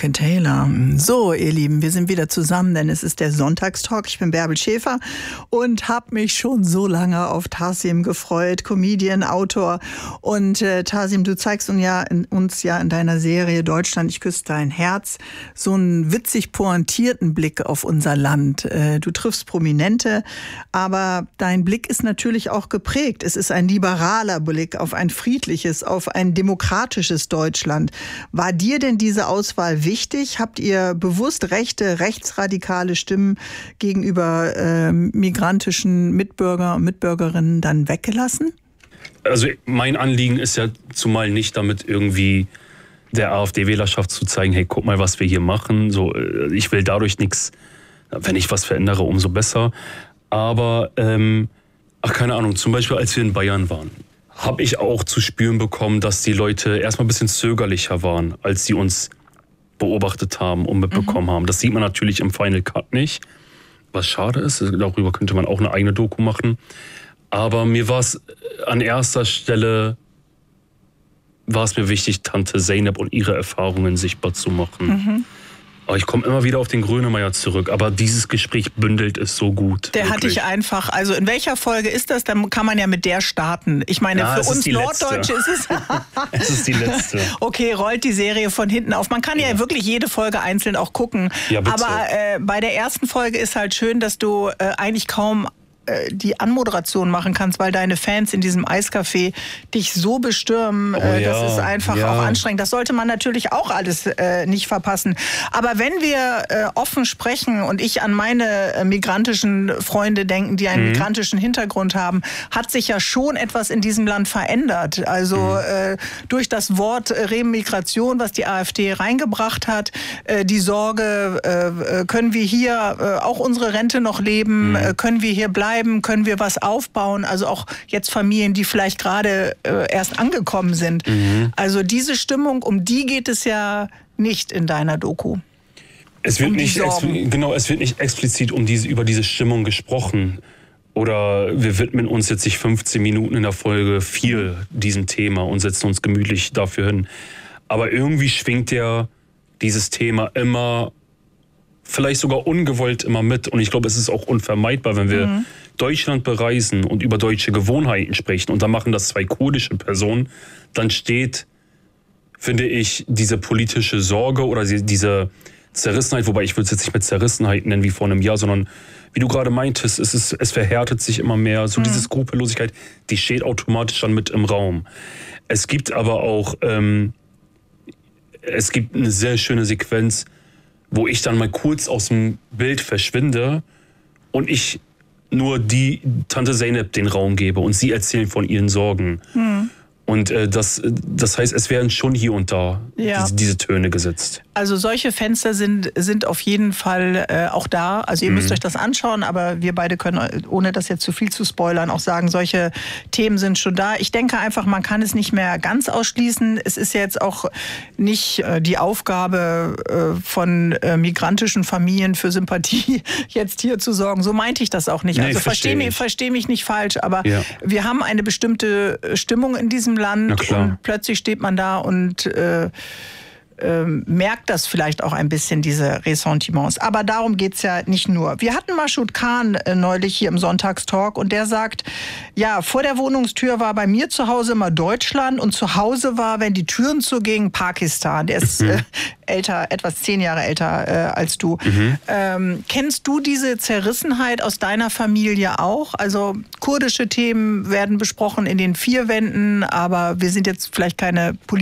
Duncan Taylor. So, ihr Lieben, wir sind wieder zusammen, denn es ist der Sonntagstalk. Ich bin Bärbel Schäfer und habe mich schon so lange auf Tasim gefreut, Comedian, Autor. Und Tasim, du zeigst uns ja in deiner Serie Deutschland, ich küsse dein Herz, so einen witzig pointierten Blick auf unser Land. Du triffst Prominente, aber dein Blick ist natürlich auch geprägt. Es ist ein liberaler Blick auf ein friedliches, auf ein demokratisches Deutschland. War dir denn diese Auswahl wichtig? Habt ihr bewusst rechte, rechtsradikale Stimmen gegenüber migrantischen Mitbürger und Mitbürgerinnen dann weggelassen? Also mein Anliegen ist ja zumal nicht damit irgendwie der AfD-Wählerschaft zu zeigen, hey, guck mal, was wir hier machen. So, ich will dadurch nichts, wenn ich was verändere, umso besser. Aber, keine Ahnung, zum Beispiel als wir in Bayern waren, habe ich auch zu spüren bekommen, dass die Leute erstmal ein bisschen zögerlicher waren, als sie uns beobachtet haben und mitbekommen haben. Das sieht man natürlich im Final Cut nicht, was schade ist. Darüber könnte man auch eine eigene Doku machen. Aber mir war es an erster Stelle mir wichtig, Tante Zeynep und ihre Erfahrungen sichtbar zu machen. Aber ich komme immer wieder auf den Grönemeyer zurück. Aber dieses Gespräch bündelt es so gut. Der hatte ich einfach, also in welcher Folge ist das? Dann kann man ja mit der starten. Ich meine, für uns Norddeutsche ist es... Es ist die letzte. Okay, rollt die Serie von hinten auf. Man kann ja wirklich jede Folge einzeln auch gucken. Ja, bitte. Aber bei der ersten Folge ist halt schön, dass du eigentlich kaum die Anmoderation machen kannst, weil deine Fans in diesem Eiscafé dich so bestürmen. Das ist einfach auch anstrengend. Das sollte man natürlich auch alles nicht verpassen. Aber wenn wir offen sprechen und ich an meine migrantischen Freunde denken, die einen migrantischen Hintergrund haben, hat sich ja schon etwas in diesem Land verändert. Also durch das Wort Remigration, was die AfD reingebracht hat, die Sorge, können wir hier auch unsere Rente noch leben, können wir hier bleiben, können wir was aufbauen, also auch jetzt Familien, die vielleicht gerade erst angekommen sind. Also diese Stimmung, um die geht es ja nicht in deiner Doku. Es wird nicht explizit über diese Stimmung gesprochen. Oder wir widmen uns jetzt nicht 15 Minuten in der Folge 4 diesem Thema und setzen uns gemütlich dafür hin. Aber irgendwie schwingt ja dieses Thema immer, vielleicht sogar ungewollt immer mit. Und ich glaube, es ist auch unvermeidbar, wenn wir Deutschland bereisen und über deutsche Gewohnheiten sprechen und dann machen das 2 kurdische Personen, dann steht, finde ich, diese politische Sorge oder diese Zerrissenheit, wobei ich würde es jetzt nicht mit Zerrissenheit nennen wie vor einem Jahr, sondern wie du gerade meintest, es verhärtet sich immer mehr, so diese Skrupellosigkeit, die steht automatisch dann mit im Raum. Es gibt aber auch, es gibt eine sehr schöne Sequenz, wo ich dann mal kurz aus dem Bild verschwinde und ich nur die Tante Zeynep den Raum gebe und sie erzählen von ihren Sorgen. Und das heißt, es werden schon hier und da diese Töne gesetzt. Also solche Fenster sind auf jeden Fall auch da. Also ihr müsst euch das anschauen, aber wir beide können, ohne das jetzt zu viel zu spoilern, auch sagen, solche Themen sind schon da. Ich denke einfach, man kann es nicht mehr ganz ausschließen. Es ist jetzt auch nicht die Aufgabe von migrantischen Familien für Sympathie jetzt hier zu sorgen. So meinte ich das auch nicht. Nee, also versteh mich nicht falsch, aber wir haben eine bestimmte Stimmung in diesem Land und plötzlich steht man da und merkt das vielleicht auch ein bisschen, diese Ressentiments. Aber darum geht's ja nicht nur. Wir hatten Mashoud Khan neulich hier im Sonntagstalk und der sagt, ja, vor der Wohnungstür war bei mir zu Hause immer Deutschland und zu Hause war, wenn die Türen zugingen, Pakistan. Der ist älter, etwas 10 Jahre älter als du. Kennst du diese Zerrissenheit aus deiner Familie auch? Also kurdische Themen werden besprochen in den 4 Wänden, aber wir sind jetzt vielleicht keine